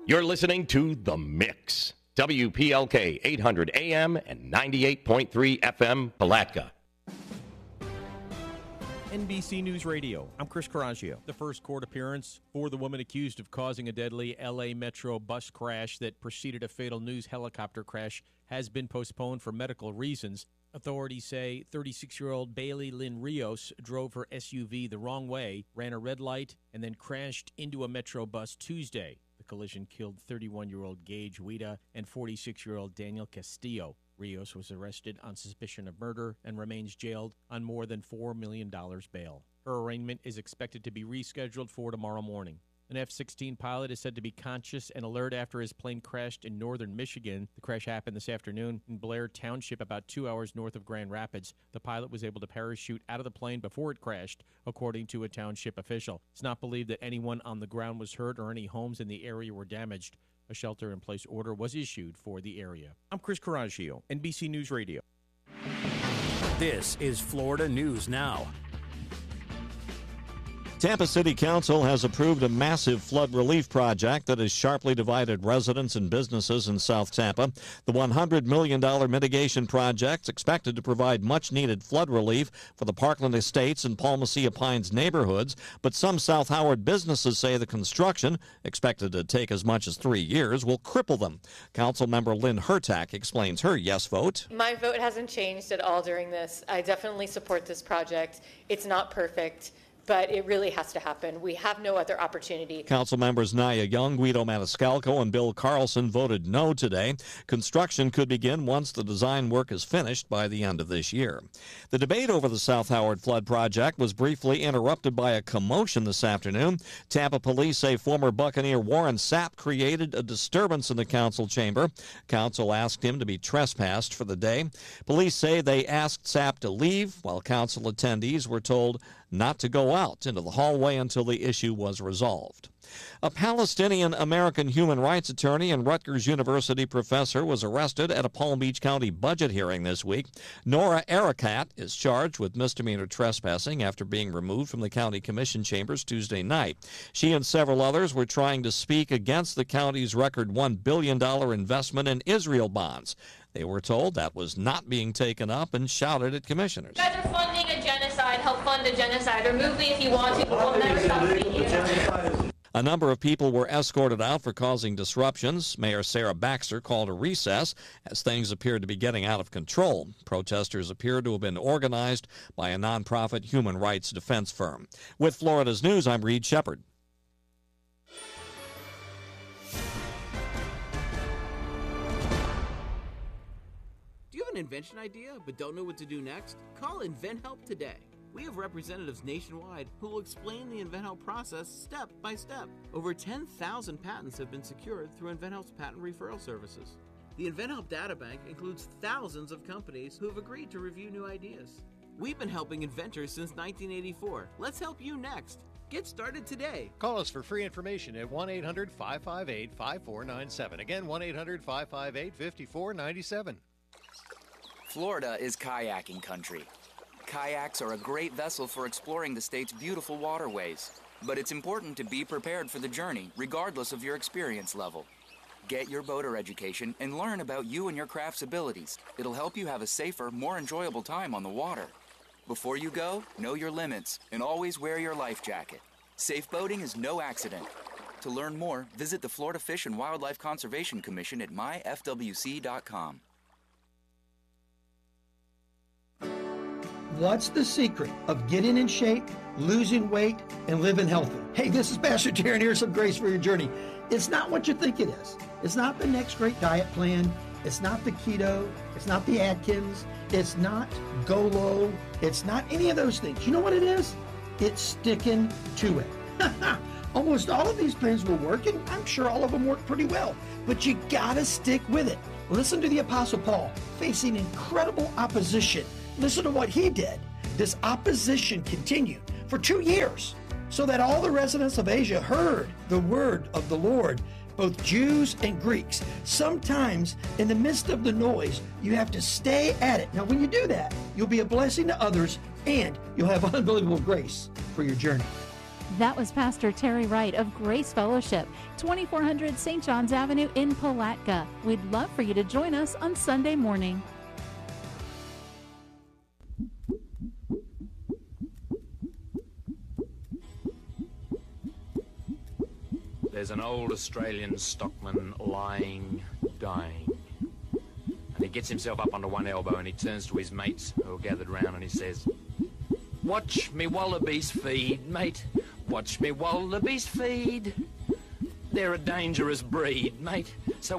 You're listening to The Mix. WPLK 800 AM and 98.3 FM, Palatka. NBC News Radio. I'm Chris Coraggio. The first court appearance for the woman accused of causing a deadly L.A. Metro bus crash that preceded a fatal news helicopter crash has been postponed for medical reasons. Authorities say 36-year-old Bailey Lynn Rios drove her SUV the wrong way, ran a red light, and then crashed into a Metro bus Tuesday. The collision killed 31-year-old Gage Wida and 46-year-old Daniel Castillo. Rios was arrested on suspicion of murder and remains jailed on more than $4 million bail. Her arraignment is expected to be rescheduled for tomorrow morning. An F-16 pilot is said to be conscious and alert after his plane crashed in northern Michigan. The crash happened this afternoon in Blair Township, about 2 hours north of Grand Rapids. The pilot was able to parachute out of the plane before it crashed, according to a township official. It's not believed that anyone on the ground was hurt or any homes in the area were damaged. A shelter-in-place order was issued for the area. I'm Chris Coraggio, NBC News Radio. This is Florida News Now. Tampa City Council has approved a massive flood relief project that has sharply divided residents and businesses in South Tampa. The $100 million mitigation project is expected to provide much-needed flood relief for the Parkland Estates and Palma Sea Pines neighborhoods, but some South Howard businesses say the construction, expected to take as much as 3 years, will cripple them. Councilmember Lynn Hertak explains her yes vote. My vote hasn't changed at all during this. I definitely support this project. It's not perfect, but it really has to happen. We have no other opportunity. Council members Naya Young, Guido Maniscalco, and Bill Carlson voted no today. Construction could begin once the design work is finished by the end of this year. The debate over the South Howard flood project was briefly interrupted by a commotion this afternoon. Tampa police say former Buccaneer Warren Sapp created a disturbance in the council chamber. Council asked him to be trespassed for the day. Police say they asked Sapp to leave, while council attendees were told not to go out into the hallway until the issue was resolved. A Palestinian-American human rights attorney and Rutgers University professor was arrested at a Palm Beach County budget hearing this week. Nora Arakat is charged with misdemeanor trespassing after being removed from the county commission chambers Tuesday night. She and several others were trying to speak against the county's record $1 billion investment in Israel bonds. They were told that was not being taken up and shouted at commissioners. You guys are funding a genocide. Help fund a genocide. Remove me if you want to, but we'll never stop speaking about it. A number of people were escorted out for causing disruptions. Mayor Sarah Baxter called a recess as things appeared to be getting out of control. Protesters appear to have been organized by a nonprofit human rights defense firm. With Florida's News, I'm Reed Shepard. Do you have an invention idea but don't know what to do next? Call InventHelp today. We have representatives nationwide who will explain the InventHelp process step by step. Over 10,000 patents have been secured through InventHelp's patent referral services. The InventHelp Databank includes thousands of companies who have agreed to review new ideas. We've been helping inventors since 1984. Let's help you next. Get started today. Call us for free information at 1-800-558-5497. Again, 1-800-558-5497. Florida is kayaking country. Kayaks are a great vessel for exploring the state's beautiful waterways, but it's important to be prepared for the journey, regardless of your experience level. Get your boater education and learn about you and your craft's abilities. It'll help you have a safer, more enjoyable time on the water. Before you go, know your limits and always wear your life jacket. Safe boating is no accident. To learn more, visit the Florida Fish and Wildlife Conservation Commission at myfwc.com. What's the secret of getting in shape, losing weight, and living healthy? Hey, this is Pastor Darren. Here's some grace for your journey. It's not what you think it is. It's not the next great diet plan. It's not the keto. It's not the Atkins. It's not GOLO. It's not any of those things. You know what it is? It's sticking to it. Almost all of these plans will work, and I'm sure all of them work pretty well. But you gotta stick with it. Listen to the Apostle Paul facing incredible opposition. Listen to what he did. This opposition continued for 2 years, so that all the residents of Asia heard the word of the Lord, both Jews and Greeks. Sometimes in the midst of the noise, you have to stay at it. Now, when you do that, you'll be a blessing to others, and you'll have unbelievable grace for your journey. That was Pastor Terry Wright of Grace Fellowship, 2400 St. John's Avenue in Palatka. We'd love for you to join us on Sunday morning. There's an old Australian stockman lying, dying. And he gets himself up onto one elbow and he turns to his mates who are gathered round and he says, "Watch me wallabies feed, mate. Watch me wallabies feed. They're a dangerous breed, mate. So